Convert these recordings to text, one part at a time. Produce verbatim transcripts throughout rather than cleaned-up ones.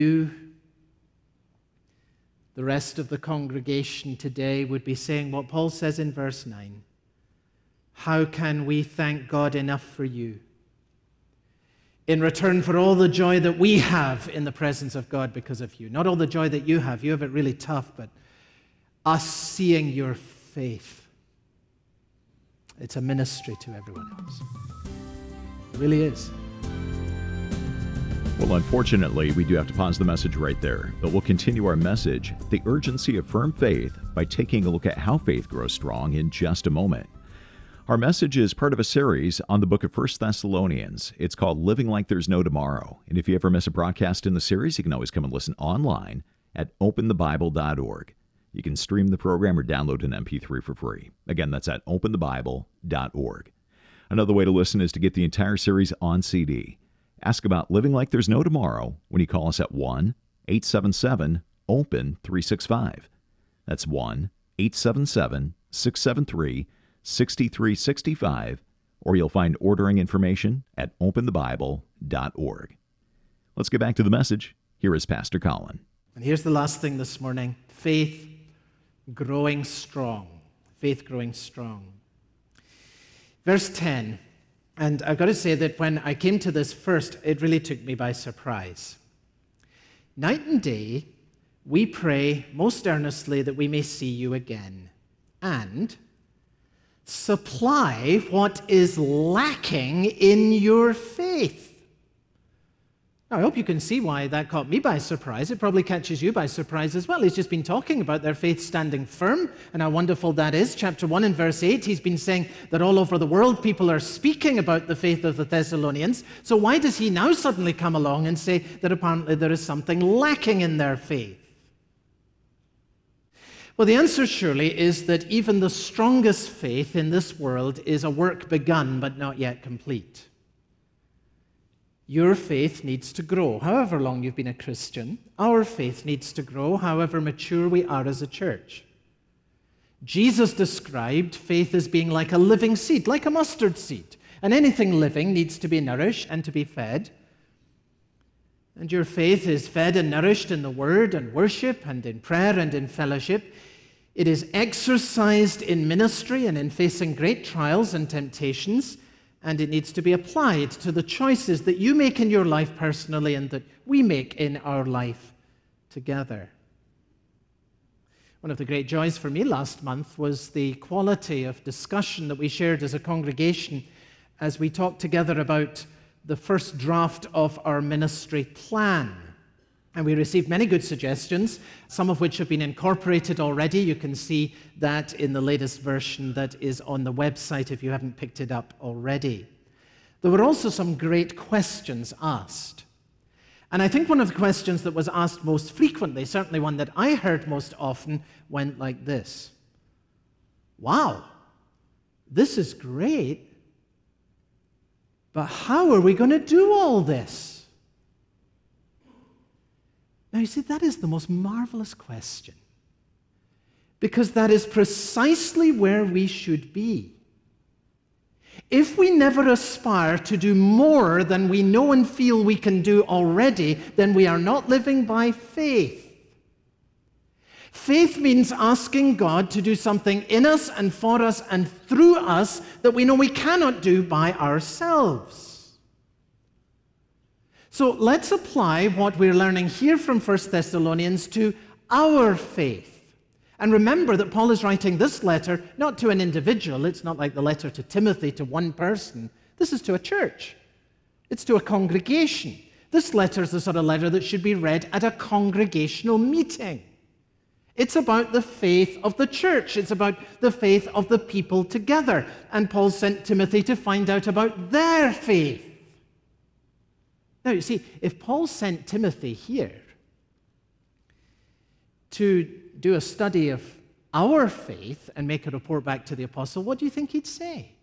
You, the rest of the congregation today, would be saying what Paul says in verse nine. How can we thank God enough for you in return for all the joy that we have in the presence of God because of you? Not all the joy that you have. You have it really tough, but us seeing your faith, it's a ministry to everyone else. It really is. Well, unfortunately, we do have to pause the message right there, but we'll continue our message, The Urgency of Firm Faith, by taking a look at how faith grows strong in just a moment. Our message is part of a series on the book of First Thessalonians. It's called Living Like There's No Tomorrow. And if you ever miss a broadcast in the series, you can always come and listen online at open the bible dot org. You can stream the program or download an M P three for free. Again, that's at open the bible dot org. Another way to listen is to get the entire series on C D. Ask about Living Like There's No Tomorrow when you call us at one eight seven seven open three six five. That's one eight seven seven six seven three six three six five, or you'll find ordering information at open the bible dot org. Let's get back to the message. Here is Pastor Colin. And here's the last thing this morning. Faith growing strong. Faith growing strong. Verse ten. And I've got to say that when I came to this first, it really took me by surprise. Night and day, we pray most earnestly that we may see you again, and supply what is lacking in your faith. Now, I hope you can see why that caught me by surprise. It probably catches you by surprise as well. He's just been talking about their faith standing firm and how wonderful that is. Chapter one and verse eight, he's been saying that all over the world people are speaking about the faith of the Thessalonians. So why does he now suddenly come along and say that apparently there is something lacking in their faith? Well, the answer surely is that even the strongest faith in this world is a work begun but not yet complete. Your faith needs to grow. However long you've been a Christian, our faith needs to grow, however mature we are as a church. Jesus described faith as being like a living seed, like a mustard seed. And anything living needs to be nourished and to be fed. And your faith is fed and nourished in the Word and worship and in prayer and in fellowship. It is exercised in ministry and in facing great trials and temptations. And it needs to be applied to the choices that you make in your life personally and that we make in our life together. One of the great joys for me last month was the quality of discussion that we shared as a congregation as we talked together about the first draft of our ministry plan. And we received many good suggestions, some of which have been incorporated already. You can see that in the latest version that is on the website if you haven't picked it up already. There were also some great questions asked. And I think one of the questions that was asked most frequently, certainly one that I heard most often, went like this. Wow, this is great, but how are we going to do all this? Now, you see, that is the most marvelous question, because that is precisely where we should be. If we never aspire to do more than we know and feel we can do already, then we are not living by faith. Faith means asking God to do something in us and for us and through us that we know we cannot do by ourselves. So let's apply what we're learning here from First Thessalonians to our faith. And remember that Paul is writing this letter not to an individual. It's not like the letter to Timothy to one person. This is to a church. It's to a congregation. This letter is the sort of letter that should be read at a congregational meeting. It's about the faith of the church. It's about the faith of the people together. And Paul sent Timothy to find out about their faith. Now, you see, if Paul sent Timothy here to do a study of our faith and make a report back to the apostle, what do you think he'd say?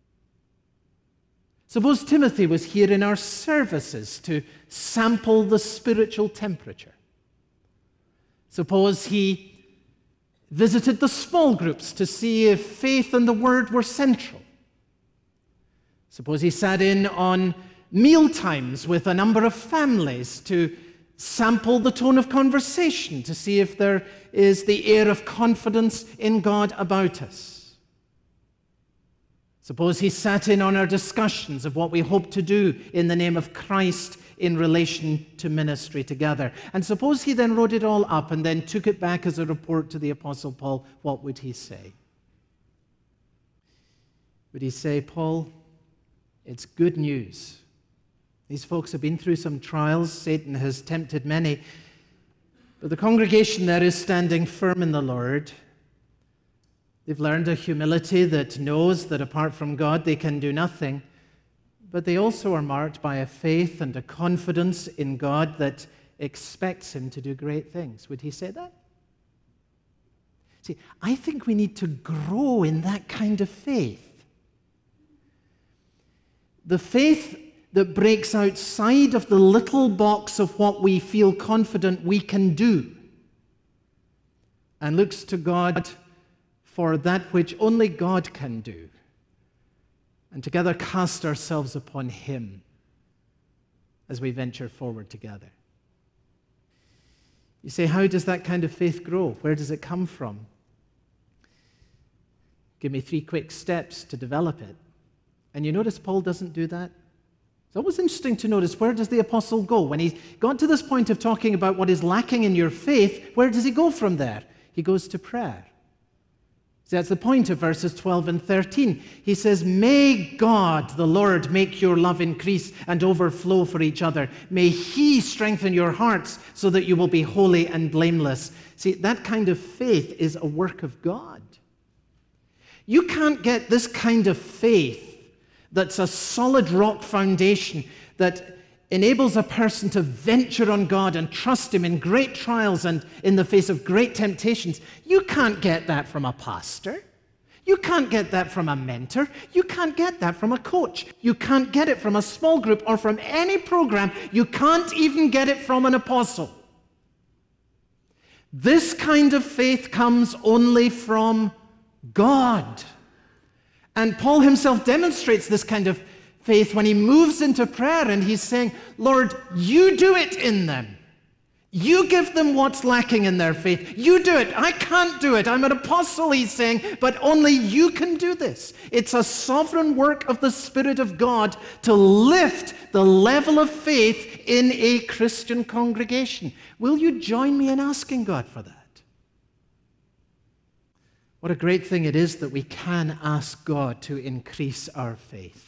Suppose Timothy was here in our services to sample the spiritual temperature. Suppose he visited the small groups to see if faith and the Word were central. Suppose he sat in on meal times with a number of families to sample the tone of conversation to see if there is the air of confidence in God about us. Suppose he sat in on our discussions of what we hope to do in the name of Christ in relation to ministry together. And suppose he then wrote it all up and then took it back as a report to the Apostle Paul. What would he say? Would he say, Paul, it's good news. These folks have been through some trials. Satan has tempted many. But the congregation there is standing firm in the Lord. They've learned a humility that knows that apart from God they can do nothing. But they also are marked by a faith and a confidence in God that expects him to do great things. Would he say that? See, I think we need to grow in that kind of faith. The faith that breaks outside of the little box of what we feel confident we can do and looks to God for that which only God can do, and together cast ourselves upon him as we venture forward together. You say, how does that kind of faith grow? Where does it come from? Give me three quick steps to develop it. And you notice Paul doesn't do that. It's always interesting to notice, where does the apostle go? When he's got to this point of talking about what is lacking in your faith, where does he go from there? He goes to prayer. See, that's the point of verses twelve and thirteen. He says, may God, the Lord, make your love increase and overflow for each other. May he strengthen your hearts so that you will be holy and blameless. See, that kind of faith is a work of God. You can't get this kind of faith that's a solid rock foundation that enables a person to venture on God and trust him in great trials and in the face of great temptations. You can't get that from a pastor. You can't get that from a mentor. You can't get that from a coach. You can't get it from a small group or from any program. You can't even get it from an apostle. This kind of faith comes only from God. And Paul himself demonstrates this kind of faith when he moves into prayer and he's saying, Lord, you do it in them. You give them what's lacking in their faith. You do it. I can't do it. I'm an apostle, he's saying, but only you can do this. It's a sovereign work of the Spirit of God to lift the level of faith in a Christian congregation. Will you join me in asking God for that? What a great thing it is that we can ask God to increase our faith.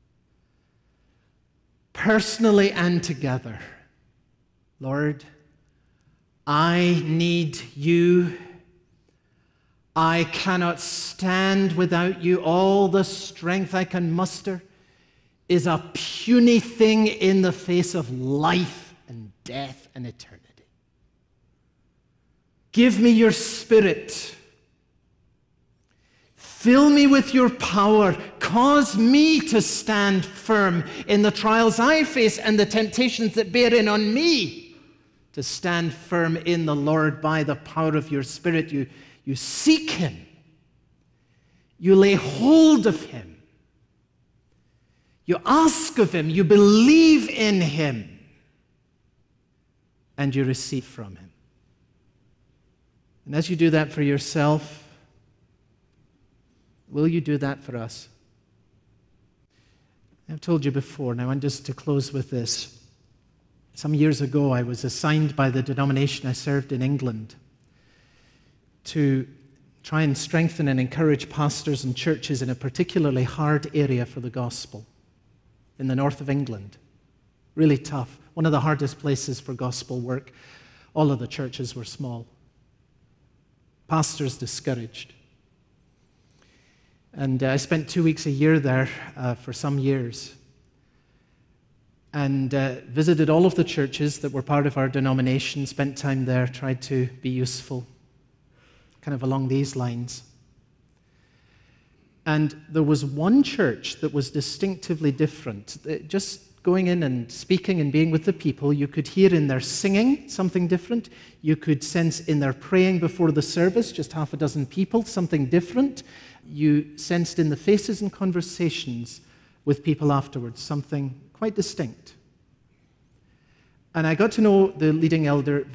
Personally and together. Lord, I need you. I cannot stand without you. All the strength I can muster is a puny thing in the face of life and death and eternity. Give me your Spirit. Fill me with your power. Cause me to stand firm in the trials I face and the temptations that bear in on me. To stand firm in the Lord by the power of your Spirit. You, you seek him. You lay hold of him. You ask of him. You believe in him. And you receive from him. And as you do that for yourself, will you do that for us? I've told you before, now, and just to close with this. Some years ago, I was assigned by the denomination I served in England to try and strengthen and encourage pastors and churches in a particularly hard area for the gospel in the north of England. Really tough. One of the hardest places for gospel work. All of the churches were small. Pastors discouraged. And uh, I spent two weeks a year there uh, for some years and uh, visited all of the churches that were part of our denomination, spent time there, tried to be useful, kind of along these lines. And there was one church that was distinctively different. Just going in and speaking and being with the people, you could hear in their singing something different. You could sense in their praying before the service, just half a dozen people, something different. You sensed in the faces and conversations with people afterwards something quite distinct. And I got to know the leading elder